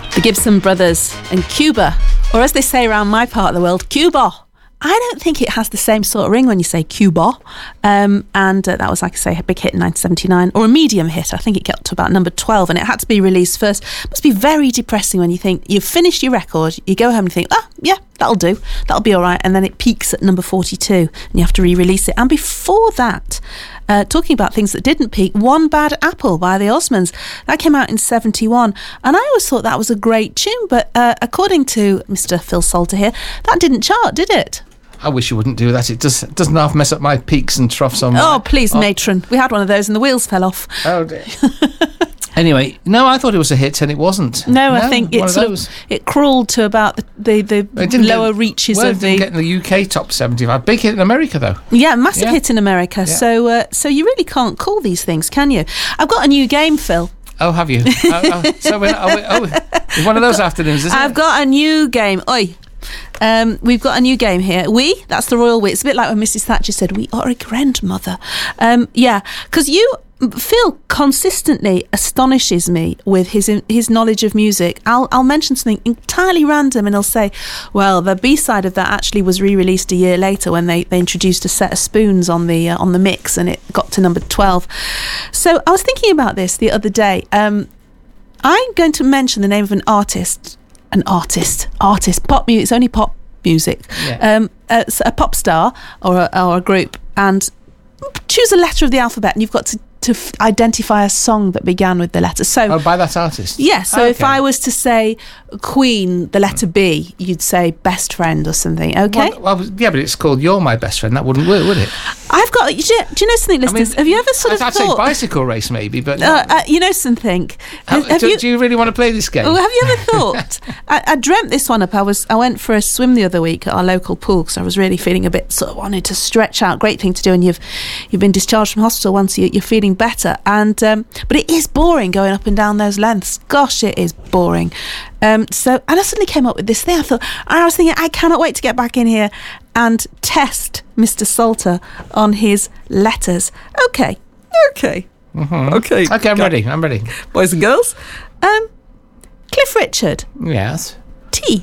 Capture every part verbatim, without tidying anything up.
The Gibson Brothers and Cuba, or as they say around my part of the world, Cuba. I don't think it has the same sort of ring when you say Cuba. Um, and uh, that was, like I say, a big hit in nineteen seventy-nine, or a medium hit. I think it got to about number twelve, and it had to be released first. It must be very depressing when you think you've finished your record, you go home and think, ah, yeah, that'll do, that'll be all right, and then it peaks at number forty-two, and you have to re-release it. And before that, uh, talking about things that didn't peak, One Bad Apple by the Osmonds, that came out in seventy-one, and I always thought that was a great tune, but uh, according to Mister Phil Salter here, that didn't chart, did it? I wish you wouldn't do that. It does, doesn't half mess up my peaks and troughs on my... Oh, please, oh. matron. We had one of those and the wheels fell off. Oh, dear. Anyway, no, I thought it was a hit and it wasn't. No, no I think it sort of, it crawled to about the, the, the lower get, reaches well, of the... It didn't get in the U K top seventy-five. Big hit in America, though. Yeah, massive yeah. hit in America. Yeah. So uh, so you really can't call these things, can you? I've got a new game, Phil. Oh, have you? oh, oh, so we're, oh, oh, it's one of those afternoons, isn't I've it? got a new game. Oi. Um, we've got a new game here. We, that's the royal we. It's a bit like when Missus Thatcher said, we are a grandmother. Um, yeah, because you, Phil, consistently astonishes me with his his knowledge of music. I'll I'll mention something entirely random and he'll say, well, the B-side of that actually was re-released a year later when they, they introduced a set of spoons on the uh, on the mix and it got to number twelve. So I was thinking about this the other day. Um, I'm going to mention the name of an artist. An artist, artist, pop music. It's only pop music. Yeah. Um, a, a pop star or a, or a group, and choose a letter of the alphabet, and you've got to to f- identify a song that began with the letter. So, oh, by that artist. Yeah. So oh, okay. if I was to say Queen, the letter B, you'd say Best Friend or something. Okay. Well, well, yeah, but it's called You're My Best Friend. That wouldn't work, would it? I've got. Do you, do you know something, listeners? I mean, have you ever sort I'd, of I'd thought? say Bicycle Race, maybe, but uh, uh, you know something. Have, have do, you, do you really want to play this game? Oh, have you ever thought? I, I dreamt this one up. I was. I went for a swim the other week at our local pool because I was really feeling a bit sort of wanted to stretch out. Great thing to do, and you've you've been discharged from hospital once you, you're feeling better. And um, but it is boring going up and down those lengths. Gosh, it is boring. Um, so and I suddenly came up with this thing. I thought I was thinking I cannot wait to get back in here and test Mister Salter on his letters. Okay, okay, mm-hmm. okay, okay. I'm Go. ready. I'm ready. Boys and girls, um, Cliff Richard. Yes. T.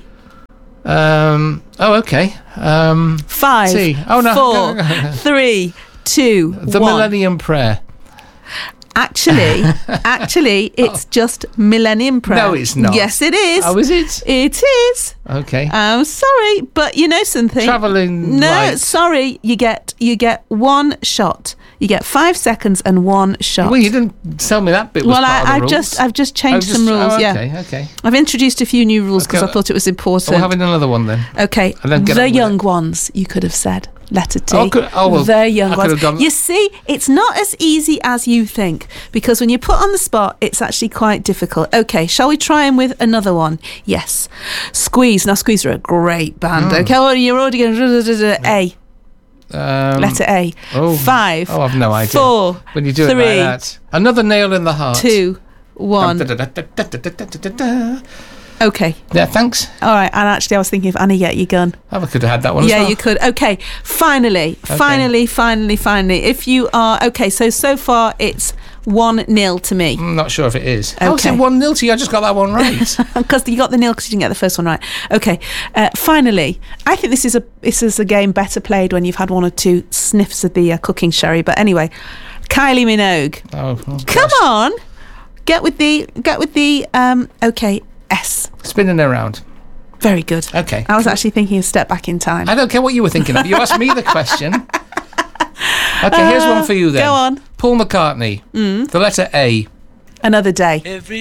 Um. Oh, okay. Um. Five. T. Oh no. Four. three. Two. The one. Millennium Prayer. Actually, actually, it's oh. just Millennium Prayer. No, it's not. Yes, it is. Oh, is it? It is. Okay. I'm sorry, but you know something. Travelling. No, light. sorry. You get you get one shot. You get five seconds and one shot. Well, you didn't tell me that bit was well, part I, of the I've rules. just I've just changed just, some rules. Oh, yeah. Okay. Okay. I've introduced a few new rules because okay. I thought it was important. We're having another one then. Okay. The young ones, you could have said. Letter T. Oh, could, oh well, the young I ones. Done you see, it's not as easy as you think because when you're put on the spot, it's actually quite difficult. Okay, shall we try him with another one? Yes. Squeeze. Now, Squeeze are a great band. Mm. Okay, well, you're already going to A. Um, Letter A. Oh, Five. Oh, I've no idea. Four. When you do three, it like that. Another nail in the heart. Two. One. Okay. Yeah, thanks. All right, and actually I was thinking of Annie Get Your Gun. Oh, I could have had that one yeah, as well. you could. Okay, finally, okay. finally, finally, finally. If you are... Okay, so, so far it's one nil to me. I'm not sure if it is. Okay. How is it one nil to you? I just got that one right. Because you got the nil because you didn't get the first one right. Okay, uh, finally, I think this is a this is a game better played when you've had one or two sniffs of the uh, cooking sherry. But anyway, Kylie Minogue. Oh, oh Come on. Get with the... Get with the... Um, okay... S. Spinning around. Very good. Okay. I was actually thinking of Step Back in Time. I don't care what you were thinking of. You asked me the question. Okay, here's uh, one for you then. Go on. Paul McCartney. Mm. The letter A. Another Day. Every